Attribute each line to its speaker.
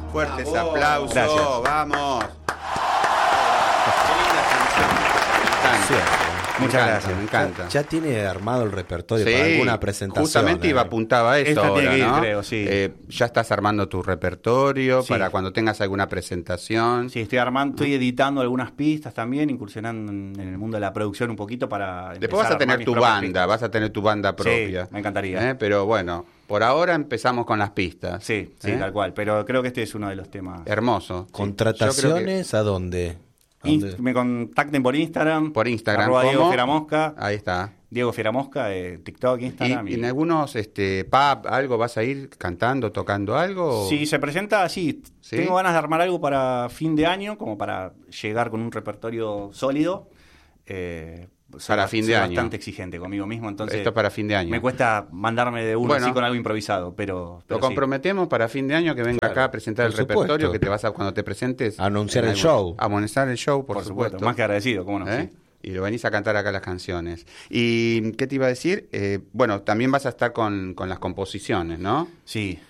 Speaker 1: Fuertes
Speaker 2: ¡Bravo!
Speaker 1: aplausos,
Speaker 2: Gracias.
Speaker 1: vamos. Qué linda canción. Me encanta.
Speaker 2: Sí. Muchas gracias.
Speaker 1: Me encanta.
Speaker 3: Ya tiene armado el repertorio
Speaker 1: Sí,
Speaker 3: para alguna presentación.
Speaker 1: justamente apuntaba a eso
Speaker 2: Esta tiene
Speaker 1: ahora,
Speaker 2: que ir,
Speaker 1: ¿no?
Speaker 2: creo, sí.
Speaker 1: Ya estás armando tu repertorio
Speaker 2: Sí.
Speaker 1: para cuando tengas alguna presentación.
Speaker 2: Sí, estoy editando algunas pistas también, incursionando en el mundo de la producción un poquito para
Speaker 1: Después vas a tener tu banda, vas a tener tu banda propia.
Speaker 2: me encantaría.
Speaker 1: Pero bueno, por ahora empezamos con las pistas.
Speaker 2: Sí, tal cual. Pero creo que este es uno de los temas.
Speaker 1: Hermoso.
Speaker 3: ¿Contrataciones a dónde?
Speaker 2: Me contacten por Instagram.
Speaker 1: Por Instagram,
Speaker 2: @ Diego
Speaker 1: ¿cómo?
Speaker 2: Fieramosca.
Speaker 1: Ahí está.
Speaker 2: Diego Fieramosca, TikTok, Instagram.
Speaker 1: ¿Y en algunos pub, algo vas a ir cantando, tocando algo?
Speaker 2: Si se presenta, sí.
Speaker 1: ¿Sí?
Speaker 2: Tengo ganas de armar algo para fin de año, como para llegar con un repertorio sólido.
Speaker 1: Para fin de
Speaker 2: soy
Speaker 1: año.
Speaker 2: bastante exigente conmigo mismo, entonces
Speaker 1: Esto para fin de año.
Speaker 2: me cuesta mandarme de uno
Speaker 1: Bueno,
Speaker 2: así con algo improvisado, pero
Speaker 1: Lo
Speaker 2: sí.
Speaker 1: comprometemos para fin de año que venga
Speaker 3: Claro,
Speaker 1: acá a presentar el
Speaker 3: por supuesto.
Speaker 1: repertorio, que te vas a, cuando te presentes...
Speaker 3: Anunciar
Speaker 1: en
Speaker 3: el show.
Speaker 1: Anunciar el show, por
Speaker 2: Por supuesto,
Speaker 1: supuesto.
Speaker 2: más que agradecido, cómo no.
Speaker 1: ¿Eh?
Speaker 2: Sí.
Speaker 1: Y lo venís a cantar acá las canciones. ¿Y qué te iba a decir? Bueno, también vas a estar con las composiciones, ¿no?
Speaker 2: Sí.